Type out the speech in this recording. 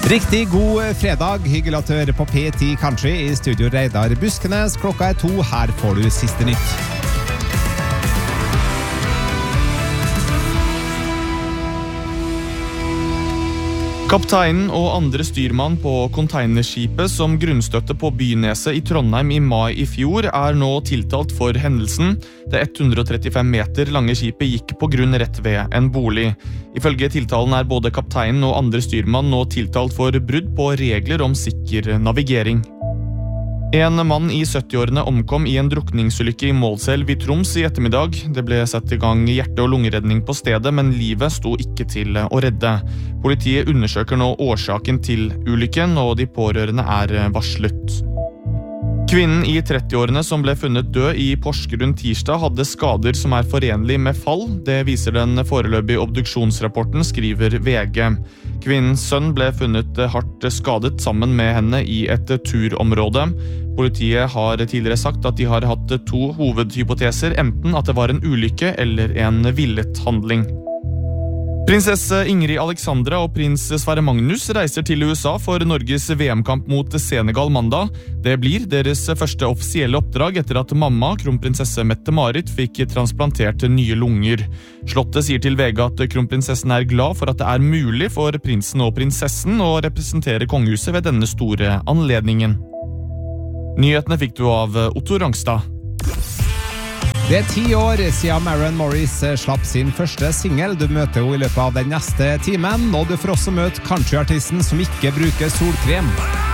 Riktig god fredag, hyggelig at du hører på P10 Country I studio Reidar Buskenes. Klokka 2, her får du siste nytt. Kapteinen og andre styrmann på containerskipet som grunnstøtte på Byneset I Trondheim I mai I fjor nå tiltalt for hendelsen. Det 135 meter lange skipet gikk på grunn rett ved en bolig. Ifølge tiltalen både kapteinen og andre styrmann nå tiltalt for brudd på regler om sikker navigering. En mann I 70-årene omkom I en drukningsulykke I Målselv I Troms I ettermiddag. Det ble satt I gang hjerte- og lungeredning på stedet, men livet sto ikke til å redde. Politiet undersøker nå årsaken til ulykken, og de pårørende varslet. Kvinnen I 30-årene som ble funnet død I Porsgrunn tirsdag hadde skader som forenlig med fall. Det viser den foreløpige obduksjonsrapporten, skriver VG. Kvinnens sønn ble funnet hardt skadet sammen med henne I et turområde. Politiet har tidligere sagt at de har hatt 2 hovedhypoteser, enten at det var en ulykke eller en villet handling. Prinsesse Ingrid Alexandra og prins Sverre Magnus reiser til USA for Norges VM-kamp mot Senegal mandag. Det blir deres første offisielle oppdrag etter at mamma, kronprinsesse Mette-Marit, fikk transplantert nye lunger. Slottet sier til VG at kronprinsessen glad for at det mulig for prinsen og prinsessen å representere kongehuset ved denne store anledningen. Nyhetene fikk du av Otto Rangstad. Det 10 år siden Maren Morris slapp sin første single. Du møter henne I løpet av den neste timen, og du får også møte countryartisten som ikke bruker solkrem.